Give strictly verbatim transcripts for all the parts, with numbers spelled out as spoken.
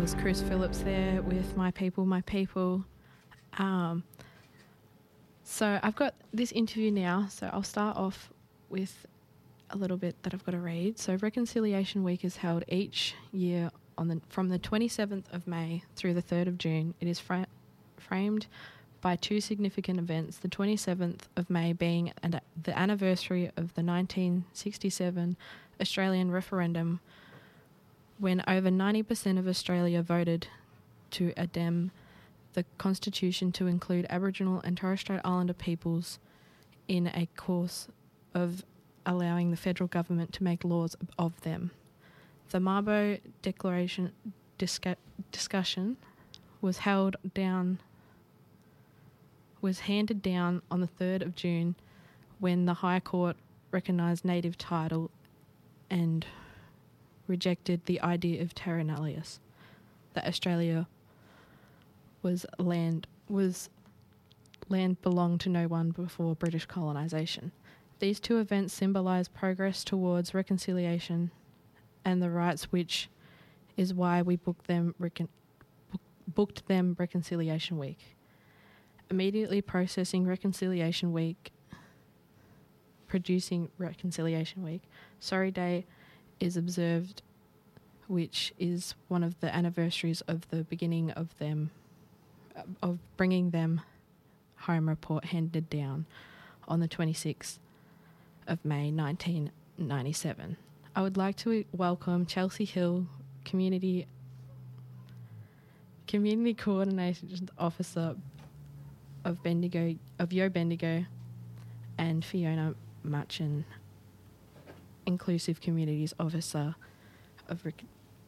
was Chris Phillips there with My People, My People. Um, so I've got this interview now, so I'll start off with a little bit that I've got to read. So Reconciliation Week is held each year on the from the twenty-seventh of May through the third of June. It is fra- framed by two significant events, the twenty-seventh of May being an, the anniversary of the nineteen sixty-seven Australian referendum, when over ninety percent of Australia voted to amend the Constitution to include Aboriginal and Torres Strait Islander peoples in a course of allowing the federal government to make laws of them. The Mabo Declaration disca- discussion was held down, was handed down on the third of June when the High Court recognised native title and rejected the idea of terra nullius, that Australia was land was land belonged to no one before British colonisation. These two events symbolise progress towards reconciliation and the rights, which is why we booked them recon- booked them Reconciliation Week. Immediately processing Reconciliation Week, producing Reconciliation Week, Sorry Day is observed, which is one of the anniversaries of the beginning of them, of bringing them home report handed down on the twenty-sixth of May nineteen ninety-seven. I would like to welcome Chelsea Hill, Community Community Coordination Officer of Bendigo of Yo Bendigo, and Fiona Machin, Inclusive Communities Officer of Rick.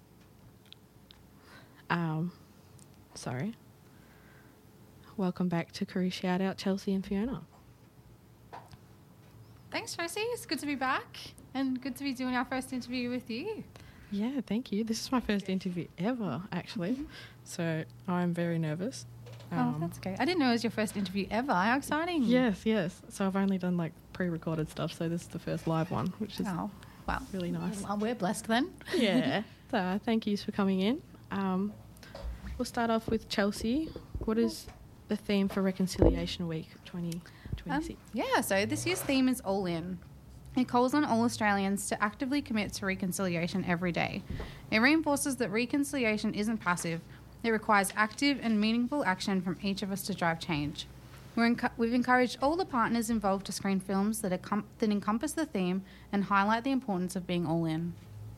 Um, sorry. Welcome back to Career Shout Out, Chelsea and Fiona. Thanks, Tracy. It's good to be back and good to be doing our first interview with you. Yeah, thank you. This is my first interview ever, actually, so I'm very nervous. Um, oh, that's okay. I didn't know it was your first interview ever. How exciting. Yes, yes. So I've only done like pre-recorded stuff, so this is the first live one, which is oh, wow. really nice. Well, we're blessed then. Yeah. So thank you for coming in. Um, we'll start off with Chelsea. What is the theme for Reconciliation Week twenty twenty-six? Um, yeah, so this year's theme is All In. It calls on all Australians to actively commit to reconciliation every day. It reinforces that reconciliation isn't passive. It requires active and meaningful action from each of us to drive change. We're encu- we've encouraged all the partners involved to screen films that, com- that encompass the theme and highlight the importance of being all in.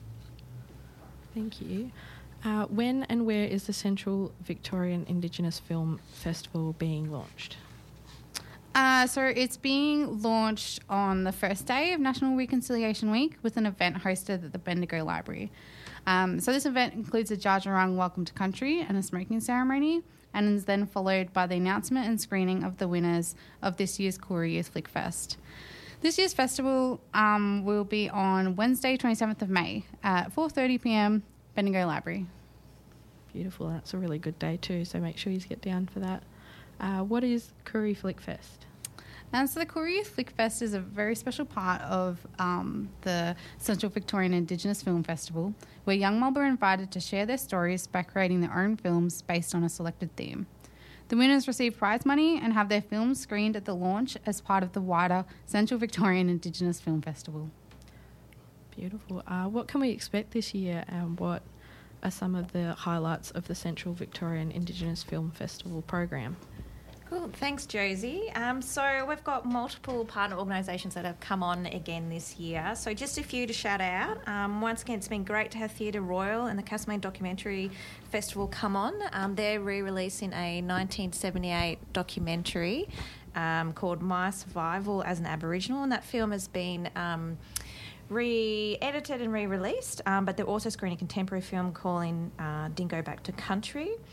Thank you. Uh, when and where is the Central Victorian Indigenous Film Festival being launched? Uh, so it's being launched on the first day of National Reconciliation Week with an event hosted at the Bendigo Library. Um, so this event includes a Dja Dja Welcome to Country and a smoking ceremony, and is then followed by the announcement and screening of the winners of this year's Koori Youth Flick Fest. This year's festival um, will be on Wednesday, twenty-seventh of May at four thirty p.m, Bendigo Library. Beautiful. That's a really good day too, so make sure you get down for that. Uh, what is Koori Flick Fest? And so the Koori Youth Flick Fest is a very special part of um, the Central Victorian Indigenous Film Festival, where young mob are invited to share their stories by creating their own films based on a selected theme. The winners receive prize money and have their films screened at the launch as part of the wider Central Victorian Indigenous Film Festival. Beautiful. Uh, what can we expect this year, and what are some of the highlights of the Central Victorian Indigenous Film Festival program? Cool. Thanks, Josie. Um, so we've got multiple partner organisations that have come on again this year. So just a few to shout out. Um, once again, it's been great to have Theatre Royal and the Castlemaine Documentary Festival come on. Um, they're re-releasing a nineteen seventy-eight documentary um, called My Survival as an Aboriginal, and that film has been um, re-edited and re-released, um, but they're also screening a contemporary film calling uh, Dingo Back to Country.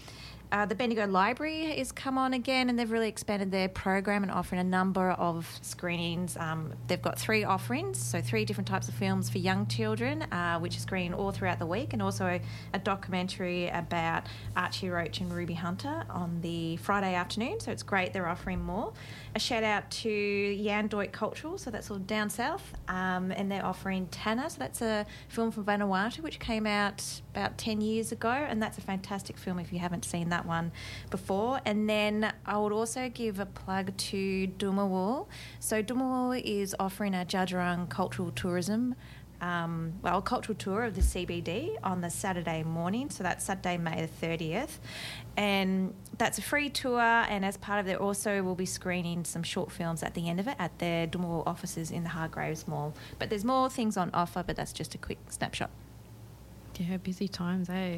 Uh, the Bendigo Library is come on again, and they've really expanded their program and offering a number of screenings. Um, they've got three offerings, so three different types of films for young children, uh, which is screened all throughout the week, and also a documentary about Archie Roach and Ruby Hunter on the Friday afternoon. So it's great they're offering more. A shout out to Yandoit Cultural, so that's all down south, um, and they're offering Tanner, so that's a film from Vanuatu which came out about ten years ago, and that's a fantastic film if you haven't seen that one before. And then I would also give a plug to Dumawul. So Dumawul is offering a Djadjurrung cultural tourism Um, well, a cultural tour of the C B D on the Saturday morning, so that's Saturday, May the thirtieth, and that's a free tour, and as part of it also we'll be screening some short films at the end of it at their Dumawul offices in the Hargraves Mall. But there's more things on offer, but that's just a quick snapshot. Yeah, busy times, eh?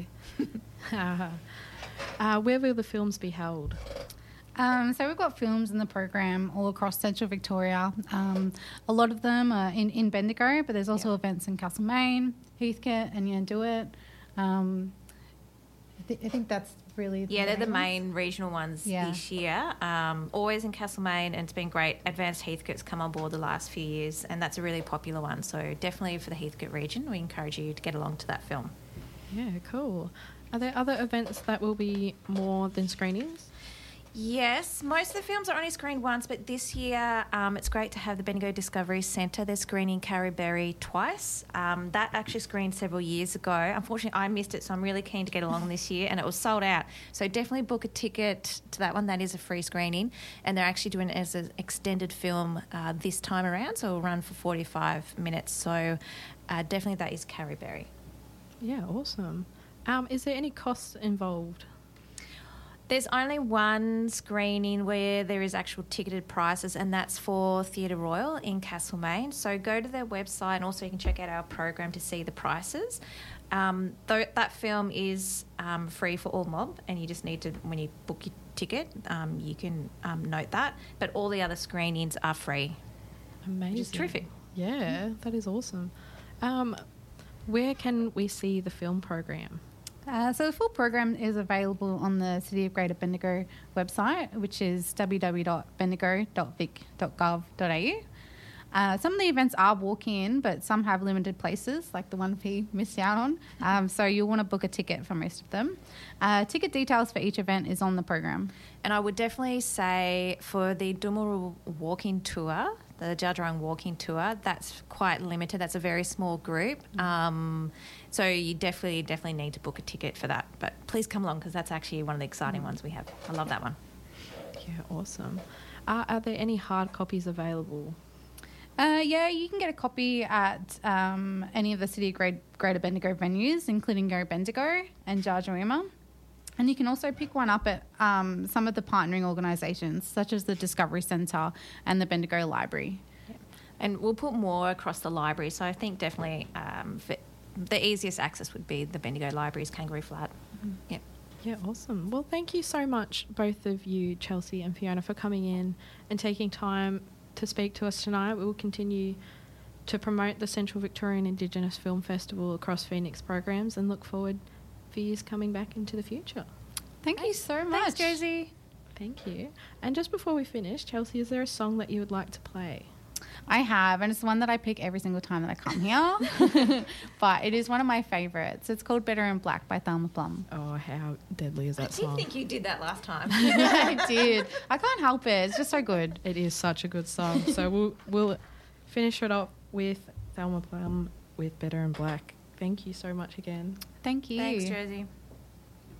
uh, uh, where will the films be held? Um, so we've got films in the program all across Central Victoria. Um, a lot of them are in, in Bendigo, but there's also Yeah. events in Castlemaine, Heathcote and Yanduit. Um, I, th- I think that's really... Yeah, they're the ones. main regional ones Yeah. this year. Um, always in Castlemaine, and it's been great. Advanced Heathcote's come on board the last few years, and that's a really popular one. So definitely for the Heathcote region, we encourage you to get along to that film. Yeah, cool. Are there other events that will be more than screenings? Yes, most of the films are only screened once, but this year um, it's great to have the Bendigo Discovery Centre. They're screening Carrie Berry twice. Um, that actually screened several years ago. Unfortunately, I missed it, so I'm really keen to get along this year, and it was sold out. So definitely book a ticket to that one. That is a free screening, and they're actually doing it as an extended film uh, this time around, so it'll run for forty-five minutes. So uh, definitely that is Carrie Berry. Yeah, awesome. Um, is there any costs involved? There's only one screening where there is actual ticketed prices, and that's for Theatre Royal in Castlemaine. So go to their website, and also you can check out our program to see the prices. Um, though that film is um, free for all mob, and you just need to, when you book your ticket, um, you can um, note that. But all the other screenings are free. Amazing. Which is terrific. Yeah, that is awesome. Um, where can we see the film program? Uh, so the full program is available on the City of Greater Bendigo website, which is w w w dot bendigo dot vic dot gov dot a u. Uh, some of the events are walk-in, but some have limited places, like the one we missed out on. Um, so you'll want to book a ticket for most of them. Uh, ticket details for each event is on the program. And I would definitely say for the Dumawul walking tour, the Djadjurrung walking tour, that's quite limited. That's a very small group. Um, so you definitely, definitely need to book a ticket for that. But please come along, because that's actually one of the exciting ones we have. I love that one. Yeah, awesome. Uh, are there any hard copies available? Uh, yeah, you can get a copy at um, any of the City of Great, Greater Bendigo venues, including Go Bendigo and Djadjurrung. And you can also pick one up at um, some of the partnering organisations, such as the Discovery Centre and the Bendigo Library. Yeah. And we'll put more across the library. So I think definitely um, for the easiest access would be the Bendigo Library's Kangaroo Flat. Mm-hmm. Yep. Yeah, awesome. Well, thank you so much, both of you, Chelsea and Fiona, for coming in and taking time to speak to us tonight. We will continue to promote the Central Victorian Indigenous Film Festival across Phoenix programs, and look forward for years coming back into the future. Thank you so much. Thanks, Josie. Thank you. And just before we finish, Chelsea, is there a song that you would like to play? I have, and it's one that I pick every single time that I come here. But it is one of my favourites. It's called Better in Black by Thelma Plum. Oh, how deadly is that I song? did think you did that last time. I did. I can't help it. It's just so good. It is such a good song. So we'll we'll finish it up with Thelma Plum with Better in Black. Thank you so much again. Thank you. Thanks, Josie.